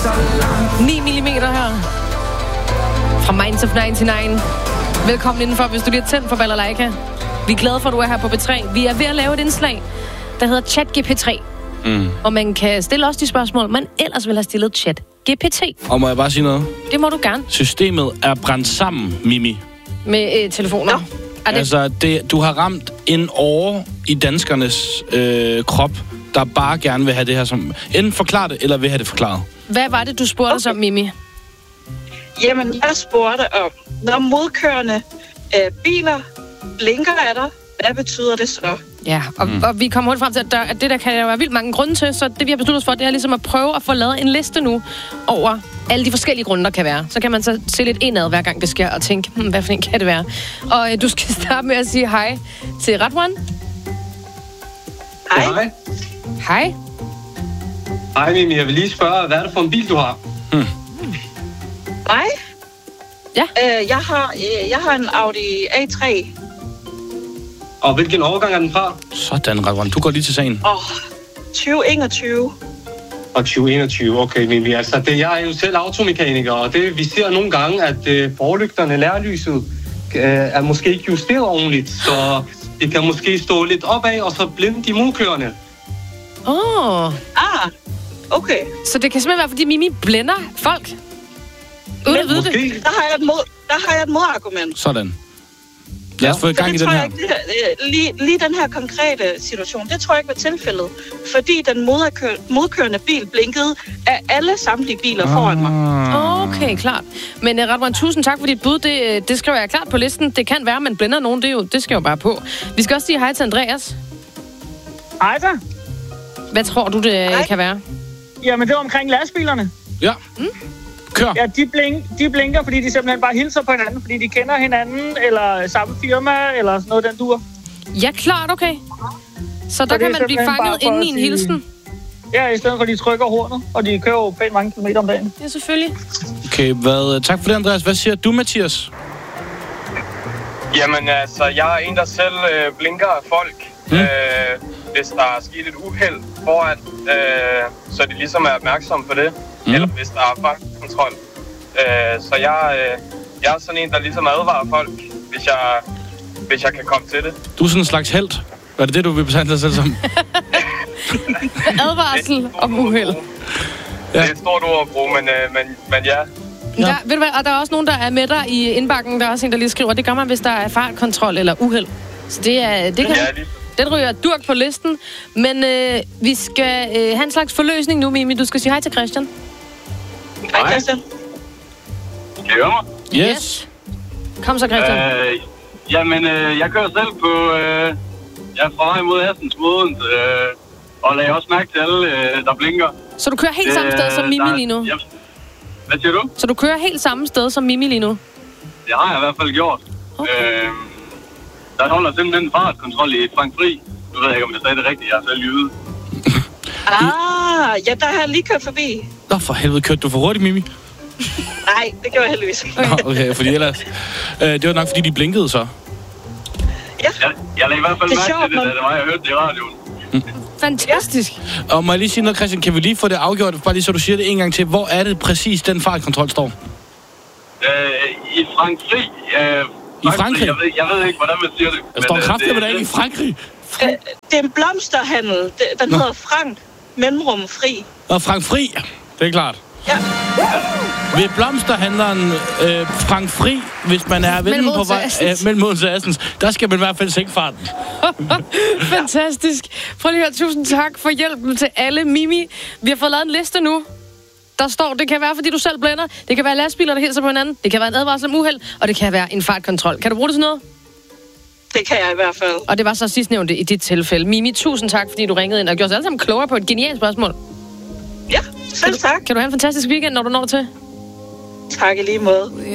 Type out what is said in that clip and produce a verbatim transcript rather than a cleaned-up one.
ni millimeter her. Fra Minds of nioghalvfems. Velkommen indenfor, hvis du bliver tændt for Balalaika. Vi er glade for, at du er her på B tre. Vi er ved at lave et indslag, der hedder ChatGPT tre. Mm. Og man kan stille også de spørgsmål, man ellers vil have stillet ChatGPT. Og må jeg bare sige noget? Det må du gerne. Systemet er brændt sammen, Mimi. Med øh, telefoner. Ja. Det... Altså, det, du har ramt en åre i danskernes øh, krop, der bare gerne vil have det her som... Enten forklare det, eller vil have det forklaret. Hvad var det, du spurgte okay. om, Mimi? Jamen, jeg spurgte om, når modkørende øh, biler blinker af dig, hvad betyder det så? Ja, og, mm. og vi kommer hurtigt frem til, at, der, at det der kan der være vildt mange grunde til, så det vi har besluttet os for, det er ligesom at prøve at få lavet en liste nu over alle de forskellige grunde, der kan være. Så kan man så se lidt indad, hver gang det sker, og tænke, hm, hvad for en kan det være? Og øh, du skal starte med at sige hej til Radwan. Hej. Hej. Hej. Hej, Mimi. Jeg vil lige spørge, hvad er det for en bil, du har? Hmm. Hej. Ja. Øh, jeg, har, øh, jeg har en Audi A tre. Og hvilken årgang er den fra? Sådan, Radwan. Du går lige til sagen. Åh, oh, tyve enogtyve. Og tyve enogtyve, okay, Mimi. Altså, det, jeg er jo selv automekaniker, og det, vi ser nogle gange, at øh, forlygterne, lærlyset, øh, er måske ikke justeret ordentligt, så det kan måske stå lidt opad, og så blinde de modkørende. Åh. Oh. Ah, okay. Så det kan simpelthen være, fordi Mimi blænder folk? Uden at vide det. Der har jeg et, mod, der har jeg et modargument. Sådan. Lad os få i gang i den her. Ikke, det, lige, lige den her konkrete situation, det tror jeg ikke var tilfældet. Fordi den modkør, modkørende bil blinkede af alle samtlige biler ah. foran mig. Okay, klart. Men uh, Radwan, tusind tak for dit bud. Det, det skriver jeg klart på listen. Det kan være, at man blænder nogen. Det, er jo, det skal jo bare på. Vi skal også sige hej til Andreas. Hej da. Hvad tror du, det hej. kan være? Jamen, det er omkring lastbilerne. Ja. Mm. Kør. Ja, de, blink, de blinker, fordi de simpelthen bare hilser på hinanden, fordi de kender hinanden, eller samme firma, eller sådan noget, den dur. Ja, klart, okay. Så, så der kan man blive fanget inde i en sige... hilsen? Ja, i stedet for, at de trykker hornet, og de kører jo pænt mange kilometer om dagen. Ja, selvfølgelig. Okay, hvad, tak for det, Andreas. Hvad siger du, Mathias? Jamen, altså, jeg er en, der selv øh, blinker af folk, mm. øh, hvis der er sket et uheld foran, øh, så de ligesom er opmærksomme på det. Mm. Eller hvis der er fartkontrol. Øh, så jeg, øh, jeg er sådan en, der ligesom advarer folk, hvis jeg, hvis jeg kan komme til det. Du er sådan en slags helt. Er det det, du vil betegne dig selv som? Advarsel om uheld. Ja. Det er et stort ord at bruge, men, øh, men, men ja. Ja. Der, ved du hvad, og der er også nogen, der er med dig i indbakken. Der er også en, der lige skriver, det gør man, hvis der er fartkontrol eller uheld. Så det er... Det kan, ja, lige. Den ryger durk på listen. Men øh, vi skal øh, have en slags forløsning nu, Mimi. Du skal sige hej til Christian. Hej, Christian. Kan I høre mig? Yes. yes. Kom så, Christian. Øh, jamen, øh, jeg kører selv på... Øh, jeg er fra imod Assens moden, øh, og lagde også mærke til alle, øh, der blinker. Så du kører helt øh, samme sted som Mimi der, lige nu? Jeg, hvad siger du? Så du kører helt samme sted som Mimi lige nu? Det har jeg i hvert fald gjort. Okay. Øh, der holder simpelthen fartkontrol i Frank Fri. Nu ved jeg ikke, om jeg sagde det rigtigt. Jeg er selv jyde. Ah, ja, der har jeg lige kørt forbi. Nå, for helvede, kørte du for hurtigt, Mimi? Nej, det gjorde jeg heldigvis ikke. Okay, okay fordi ellers... Øh, det var nok, fordi de blinkede så. Ja. Jeg, jeg lagde i hvert fald mærke til det, da det var, jeg hørte det i radioen. Mm. Fantastisk. Ja. Og må jeg lige sige noget, Christian? Kan vi lige få det afgjort, bare lige så du siger det en gang til. Hvor er det præcis, den fartkontrol står? Øh, I Frank Fri. Øh, I Frankrig? Jeg ved, jeg ved ikke, hvordan man siger det. Der står kraftigt, hvad der er i Frankrig. Det, det er en blomsterhandel. Den Nå. hedder Frank Mellemrum Fri. Og Frank Fri, det er klart. Ja. Ved blomsterhandleren øh, Frank Fri, hvis man er ven på vej øh, mellem Odense og Assens, der skal man i hvert fald sænke farten. Fantastisk. Prøv lige at høre, tusind tak for hjælpen til alle. Mimi, vi har fået lavet en liste nu. Der står, det kan være, fordi du selv blænder. Det kan være lastbiler, der hilser på hinanden. Det kan være en advarsel om uheld. Og det kan være en fartkontrol. Kan du bruge det til noget? Det kan jeg i hvert fald. Og det var så sidstnævnte i dit tilfælde. Mimi, tusind tak, fordi du ringede ind og gjorde os alle sammen klogere på et genialt spørgsmål. Ja, selv tak. Kan du have en fantastisk weekend, når du når til? Tak i lige måde.